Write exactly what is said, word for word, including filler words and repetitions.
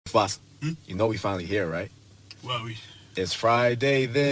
Boss, Hmm? you know we finally here, right? Well, we It's Friday then.